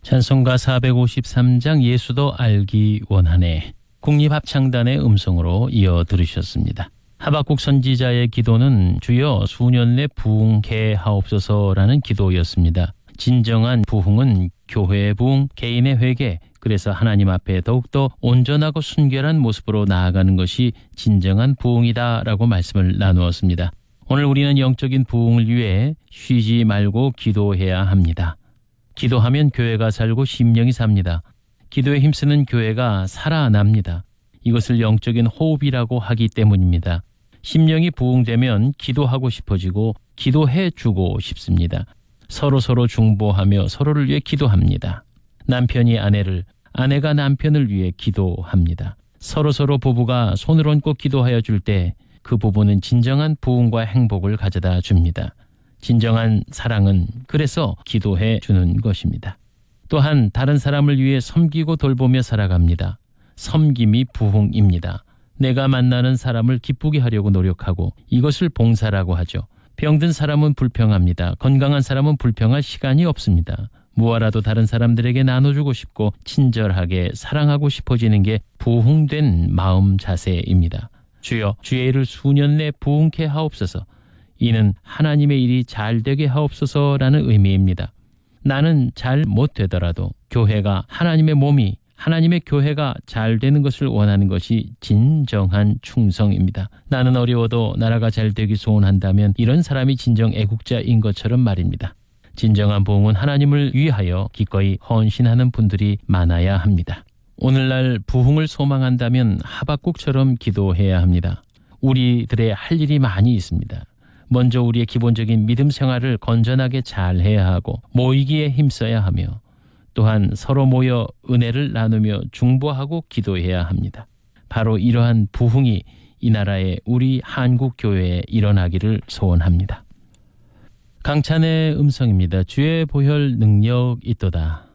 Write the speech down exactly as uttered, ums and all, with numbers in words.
찬송가 사백오십삼 장 예수도 알기 원하네. 국립합창단의 음성으로 이어 들으셨습니다. 하박국 선지자의 기도는 주여 수년 내 부흥케 하옵소서라는 기도였습니다. 진정한 부흥은 교회의 부흥, 개인의 회개, 그래서 하나님 앞에 더욱더 온전하고 순결한 모습으로 나아가는 것이 진정한 부흥이다라고 말씀을 나누었습니다. 오늘 우리는 영적인 부흥을 위해 쉬지 말고 기도해야 합니다. 기도하면 교회가 살고 심령이 삽니다. 기도에 힘쓰는 교회가 살아납니다. 이것을 영적인 호흡이라고 하기 때문입니다. 심령이 부흥되면 기도하고 싶어지고 기도해주고 싶습니다. 서로서로 중보하며 서로를 위해 기도합니다. 남편이 아내를, 아내가 남편을 위해 기도합니다. 서로서로 부부가 손을 얹고 기도하여 줄 때 그 부부는 진정한 부흥과 행복을 가져다 줍니다. 진정한 사랑은 그래서 기도해 주는 것입니다. 또한 다른 사람을 위해 섬기고 돌보며 살아갑니다. 섬김이 부흥입니다. 내가 만나는 사람을 기쁘게 하려고 노력하고 이것을 봉사라고 하죠. 병든 사람은 불평합니다. 건강한 사람은 불평할 시간이 없습니다. 무엇라도 다른 사람들에게 나눠주고 싶고 친절하게 사랑하고 싶어지는 게 부흥된 마음 자세입니다. 주여 주의 일을 수년 내 부흥케 하옵소서. 이는 하나님의 일이 잘 되게 하옵소서라는 의미입니다. 나는 잘 못되더라도 교회가 하나님의 몸이 하나님의 교회가 잘 되는 것을 원하는 것이 진정한 충성입니다. 나는 어려워도 나라가 잘 되기 소원한다면 이런 사람이 진정 애국자인 것처럼 말입니다. 진정한 부흥은 하나님을 위하여 기꺼이 헌신하는 분들이 많아야 합니다. 오늘날 부흥을 소망한다면 하박국처럼 기도해야 합니다. 우리들의 할 일이 많이 있습니다. 먼저 우리의 기본적인 믿음 생활을 건전하게 잘해야 하고 모이기에 힘써야 하며 또한 서로 모여 은혜를 나누며 중보하고 기도해야 합니다. 바로 이러한 부흥이 이 나라의 우리 한국 교회에 일어나기를 소원합니다. 강찬의 음성입니다. 주의 보혈 능력 있도다.